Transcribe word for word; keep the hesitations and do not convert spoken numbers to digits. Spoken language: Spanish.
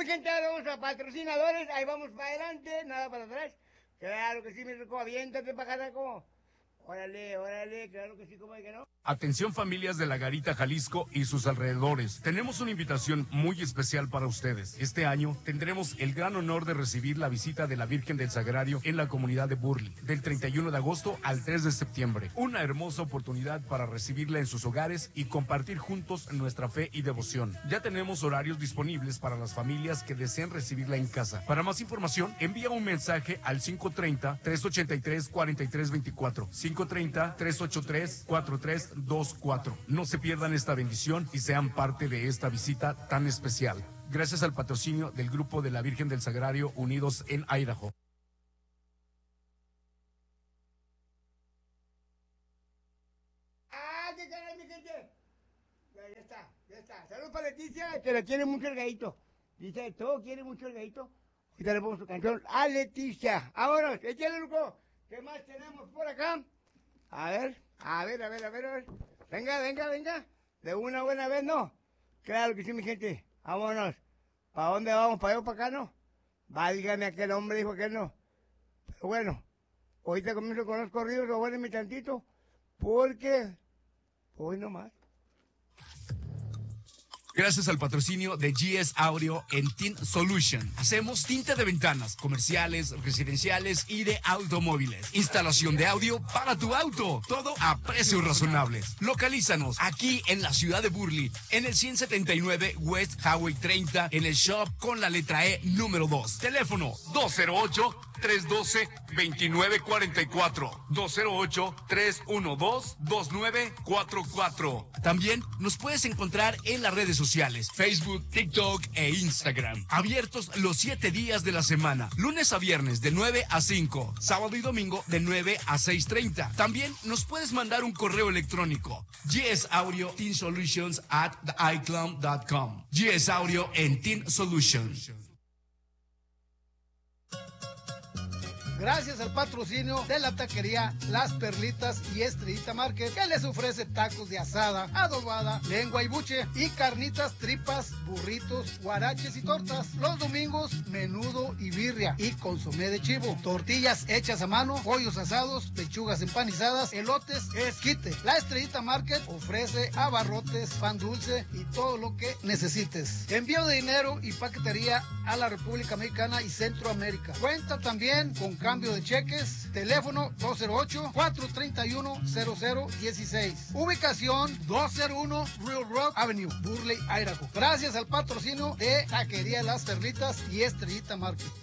gente, ahora vamos a patrocinadores, ahí vamos para adelante, nada para atrás. Claro que sí, mi rico, aviéntate para acá, como. Órale, órale, claro que sí, como hay que no. Atención familias de La Garita, Jalisco y sus alrededores. Tenemos una invitación muy especial para ustedes. Este año tendremos el gran honor de recibir la visita de la Virgen del Sagrario en la comunidad de Burley, del treinta y uno de agosto al tres de septiembre. Una hermosa oportunidad para recibirla en sus hogares y compartir juntos nuestra fe y devoción. Ya tenemos horarios disponibles para las familias que deseen recibirla en casa. Para más información, envía un mensaje al cinco treinta, tres ochenta y tres, cuarenta y tres veinticuatro. cinco treinta, tres ochenta y tres, cuarenta y tres veinticuatro. No se pierdan esta bendición y sean parte de esta visita tan especial. Gracias al patrocinio del Grupo de la Virgen del Sagrario Unidos en Idaho. ¡Ah, qué caray, mi gente! Ya, ya está, ya está. Salud para Leticia, que la quiere mucho el gallito. Dice, todo quiere mucho el gallito. Ahorita le pongo su canción a Leticia. Vámonos, échale, Luco. ¿Qué más tenemos por acá? A ver, a ver, a ver, a ver, a ver. Venga, venga, venga. De una buena vez, ¿no? Claro que sí, mi gente. Vámonos. ¿Para dónde vamos? ¿Para allá o para acá, no? Válgame, aquel hombre dijo que no. Pero bueno, ahorita comienzo con los corridos, aguárdenme tantito. Porque hoy nomás. Gracias al patrocinio de G S Audio en Tint Solution. Hacemos tinte de ventanas, comerciales, residenciales y de automóviles. Instalación de audio para tu auto. Todo a precios razonables. Localízanos aquí en la ciudad de Burley, en el ciento setenta y nueve West Highway treinta, en el shop con la letra E número dos. Teléfono dos cero ocho, tres uno dos, dos nueve cuatro cuatro. dos cero ocho, tres uno dos, dos nueve cuatro cuatro. También nos puedes encontrar en las redes sociales, Facebook, TikTok e Instagram. Abiertos los siete días de la semana, lunes a viernes de nueve a cinco, sábado y domingo de nueve a seis treinta. También nos puedes mandar un correo electrónico, G S Audio Teen Solutions at i cloud dot com. G S Audio en Teen Solutions. Gracias al patrocinio de la taquería Las Perlitas y Estrellita Market, que les ofrece tacos de asada, adobada, lengua y buche, y carnitas, tripas, burritos, guaraches y tortas. Los domingos, menudo y birria y consomé de chivo, tortillas hechas a mano, pollos asados, pechugas empanizadas, elotes, esquite. La Estrellita Market ofrece abarrotes, pan dulce y todo lo que necesites. Envío de dinero y paquetería a la República Mexicana y Centroamérica. Cuenta también con cambio de cheques. Teléfono dos cero ocho, cuatro tres uno, cero cero uno seis. Ubicación doscientos uno Real Rock Avenue, Burley, Idaho. Gracias al patrocinio de Taquería Las Perlitas y Estrellita Market.